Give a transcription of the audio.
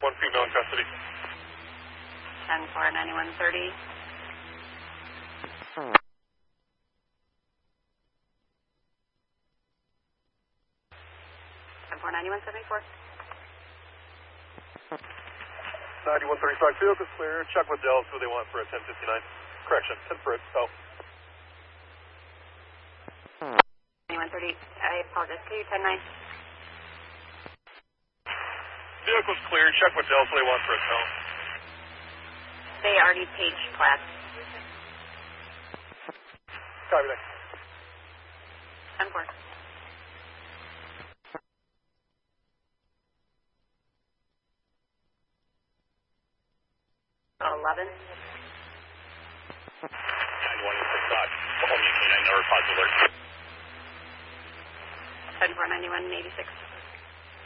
one female in custody. 10-4, 9130. 9174. 9135 field is clear. Check with Dells who they want for a 1059. Correction, 10 for it. So. 9130. I apologize. Can you 10-9? Vehicle's clear. Check with Dells who they want for a tone. They already paged class. Copy that. 10-4. 11. 9165. Home UK 9 alert. 10-4, 9186.